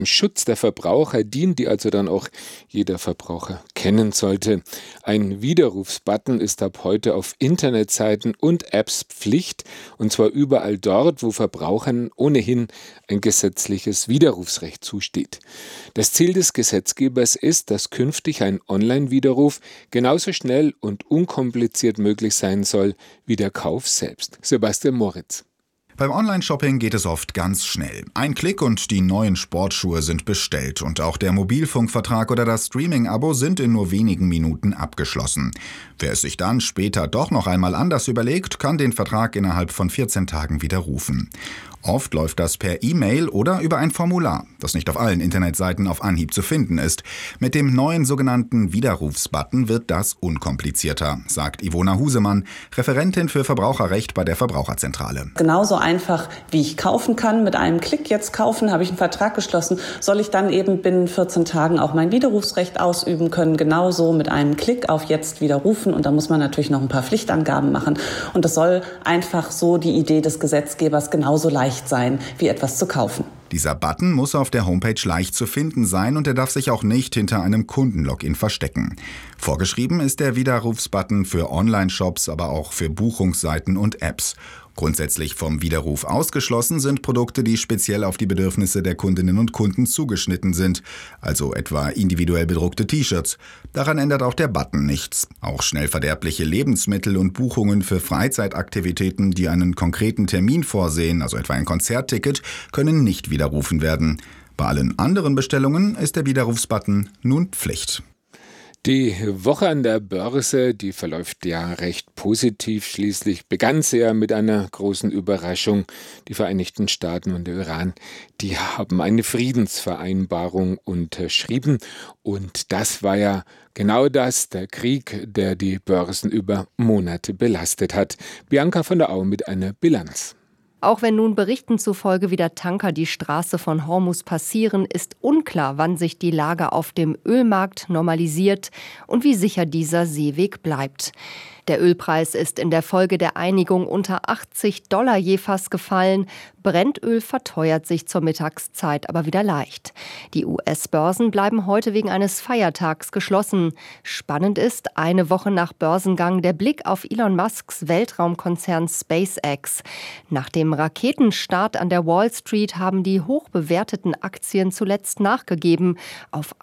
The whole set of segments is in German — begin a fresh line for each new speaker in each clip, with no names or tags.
Schutz der Verbraucher dient, die also dann auch jeder Verbraucher kennen sollte. Ein Widerrufsbutton ist ab heute auf Internetseiten und Apps Pflicht, und zwar überall dort, wo Verbrauchern ohnehin ein gesetzliches Widerrufsrecht zusteht. Das Ziel des Gesetzgebers ist, dass künftig ein Online-Widerruf genauso schnell und unkompliziert möglich sein soll wie der Kauf selbst. Sebastian Moritz.
Beim Online-Shopping geht es oft ganz schnell. Ein Klick und die neuen Sportschuhe sind bestellt und auch der Mobilfunkvertrag oder das Streaming-Abo sind in nur wenigen Minuten abgeschlossen. Wer es sich dann später doch noch einmal anders überlegt, kann den Vertrag innerhalb von 14 Tagen widerrufen. Oft läuft das per E-Mail oder über ein Formular, das nicht auf allen Internetseiten auf Anhieb zu finden ist. Mit dem neuen sogenannten Widerrufsbutton wird das unkomplizierter, sagt Ivona Husemann, Referentin für Verbraucherrecht bei der Verbraucherzentrale.
Genauso einfach, wie ich kaufen kann, mit einem Klick jetzt kaufen, habe ich einen Vertrag geschlossen, soll ich dann eben binnen 14 Tagen auch mein Widerrufsrecht ausüben können, genauso mit einem Klick auf jetzt widerrufen, und da muss man natürlich noch ein paar Pflichtangaben machen, und das soll einfach so die Idee des Gesetzgebers genauso leicht sein, wie etwas zu kaufen.
Dieser Button muss auf der Homepage leicht zu finden sein und er darf sich auch nicht hinter einem Kundenlogin verstecken. Vorgeschrieben ist der Widerrufsbutton für Online-Shops, aber auch für Buchungsseiten und Apps. Grundsätzlich vom Widerruf ausgeschlossen sind Produkte, die speziell auf die Bedürfnisse der Kundinnen und Kunden zugeschnitten sind, also etwa individuell bedruckte T-Shirts. Daran ändert auch der Button nichts. Auch schnell verderbliche Lebensmittel und Buchungen für Freizeitaktivitäten, die einen konkreten Termin vorsehen, also etwa ein Konzertticket, können nicht widerrufen werden. Bei allen anderen Bestellungen ist der Widerrufsbutton nun Pflicht.
Die Woche an der Börse, die verläuft ja recht positiv. Schließlich begann sie ja mit einer großen Überraschung. Die Vereinigten Staaten und der Iran, die haben eine Friedensvereinbarung unterschrieben. Und das war ja genau das, der Krieg, der die Börsen über Monate belastet hat. Bianca von der Au mit einer Bilanz.
Auch wenn nun Berichten zufolge wieder Tanker die Straße von Hormuz passieren, ist unklar, wann sich die Lage auf dem Ölmarkt normalisiert und wie sicher dieser Seeweg bleibt. Der Ölpreis ist in der Folge der Einigung unter $80 je Fass gefallen. Brennöl verteuert sich zur Mittagszeit aber wieder leicht. Die US-Börsen bleiben heute wegen eines Feiertags geschlossen. Spannend ist, eine Woche nach Börsengang der Blick auf Elon Musks Weltraumkonzern SpaceX. Nach dem Raketenstart an der Wall Street haben die hochbewerteten Aktien zuletzt nachgegeben auf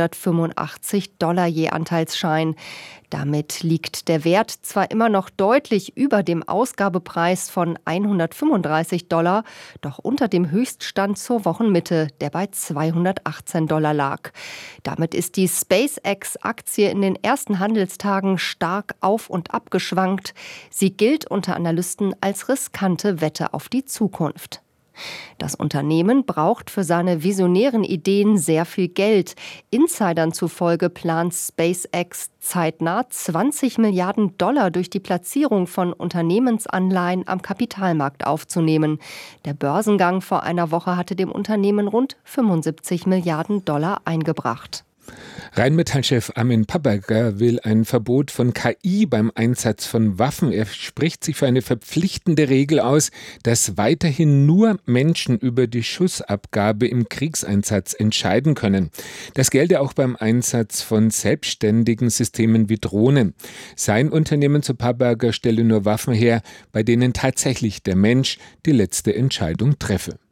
$185 je Anteilsschein. Damit liegt der Wert zwar immer noch deutlich über dem Ausgabepreis von $135, doch unter dem Höchststand zur Wochenmitte, der bei $218 lag. Damit ist die SpaceX-Aktie in den ersten Handelstagen stark auf und ab geschwankt. Sie gilt unter Analysten als riskante Wette auf die Zukunft. Das Unternehmen braucht für seine visionären Ideen sehr viel Geld. Insidern zufolge plant SpaceX zeitnah $20 Milliarden durch die Platzierung von Unternehmensanleihen am Kapitalmarkt aufzunehmen. Der Börsengang vor einer Woche hatte dem Unternehmen rund $75 Milliarden eingebracht.
Rheinmetall-Chef Armin Papperger will ein Verbot von KI beim Einsatz von Waffen. Er spricht sich für eine verpflichtende Regel aus, dass weiterhin nur Menschen über die Schussabgabe im Kriegseinsatz entscheiden können. Das gelte auch beim Einsatz von selbstständigen Systemen wie Drohnen. Sein Unternehmen, zu Papperger, stelle nur Waffen her, bei denen tatsächlich der Mensch die letzte Entscheidung treffe.